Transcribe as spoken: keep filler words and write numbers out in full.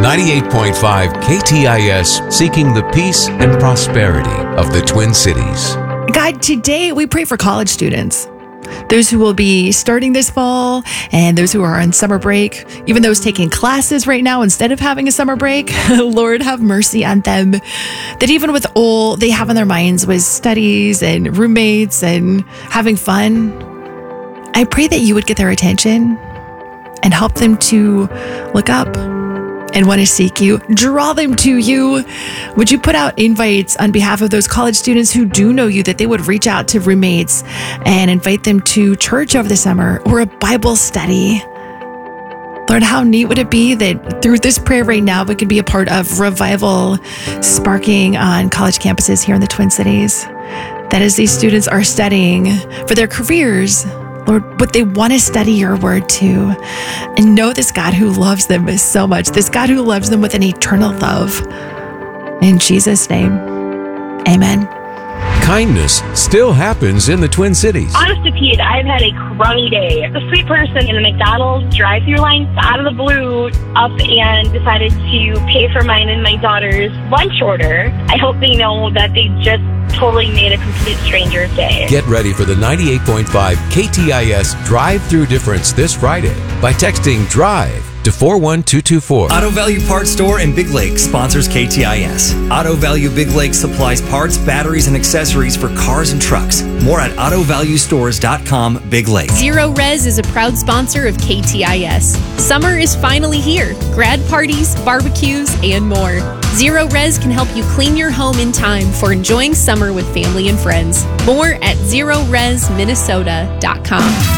ninety-eight point five K T I S, seeking the peace and prosperity of the Twin Cities. God, today we pray for college students. Those who will be starting this fall and those who are on summer break, even those taking classes right now instead of having a summer break. Lord, have mercy on them. That even with all they have on their minds was studies and roommates and having fun, I pray that you would get their attention and help them to look up and want to seek you. Draw them to you. Would you put out invites on behalf of those college students who do know you, that they would reach out to roommates and invite them to church over the summer or a Bible study? Lord, how neat would it be that through this prayer right now, we could be a part of revival sparking on college campuses here in the Twin Cities. That as these students are studying for their careers, Lord, what they want to study your word too, and know this God who loves them so much, this God who loves them with an eternal love. In Jesus' name, amen. Kindness still happens in the Twin Cities. Honest to Pete, I've had a crummy day. The sweet person in the McDonald's drive-thru line, out of the blue, up and decided to pay for mine and my daughter's lunch order. I hope they know that they just totally made a complete stranger's day. Get ready for the ninety-eight point five K T I S drive-through difference this Friday by texting DRIVE to four one two two four. Auto Value Parts Store in Big Lake sponsors K T I S. Auto Value Big Lake supplies parts, batteries, and accessories for cars and trucks. More at auto value stores dot com, Big Lake. Zero Res is a proud sponsor of K T I S. Summer is finally here. Grad parties, barbecues, and more. Zero Res can help you clean your home in time for enjoying summer with family and friends. More at zero res minnesota dot com.